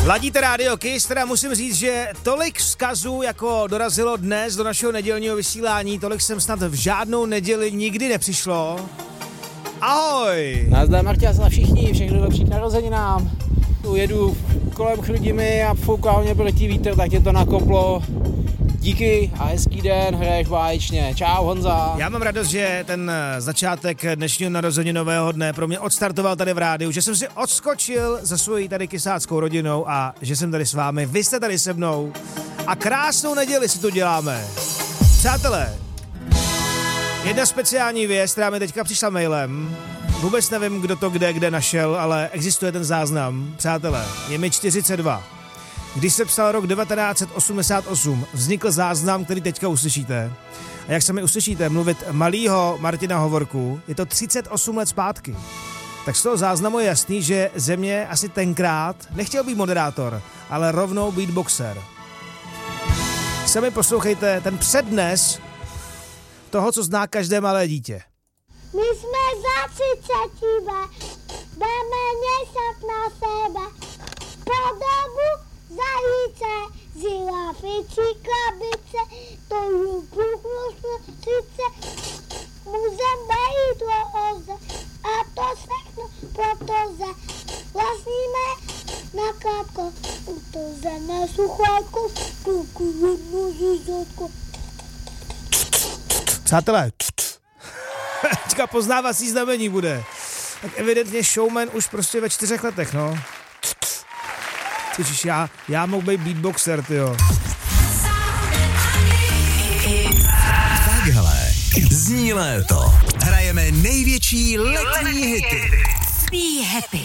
Ladíte Radio Kiss, teda musím říct, že tolik vzkazů, jako dorazilo dnes do našeho nedělního vysílání, tolik jsem snad v žádnou neděli nikdy nepřišlo. Ahoj! Nazdar Marťas a všichni, všechno dobrý k narozeninám. Jedu kolem Chrudimi a fouká mě proti vítr, tak je to nakoplo. Díky a hezký den, hraješ báječně. Čau Honza. Já mám radost, že ten začátek dnešního narozeninového dne pro mě odstartoval tady v rádiu, že jsem si odskočil za svojí tady kysáckou rodinou a že jsem tady s vámi, vy jste tady se mnou a krásnou neděli si to děláme. Přátelé, jedna speciální věc, která mi teďka přišla mailem, vůbec nevím, kdo to kde našel, ale existuje ten záznam. Přátelé, je mi 42. Když se psal rok 1988, vznikl záznam, který teďka uslyšíte. A jak se mi uslyšíte mluvit malýho Martina Hovorku, je to 38 let zpátky. Tak z toho záznamu je jasný, že Země asi tenkrát nechtěl být moderátor, ale rovnou být boxer. Sami poslouchejte ten přednes toho, co zná každé malé dítě. My jsme za 30, jdeme něšat na sebe, podobu zajíce, žirafičí krabice, to lupu sice, můžem bejít loze, a to všechno protože vlastníme na krátko, utožené suchajku, tuku jednu žizotku. Přátelé, teďka poznávací znamení bude. Tak evidentně showman už prostě ve 4 letech, no. Což já mohl být beatboxer, tyjo. Takhle zní léto. Hrajeme největší letní hity. Be happy.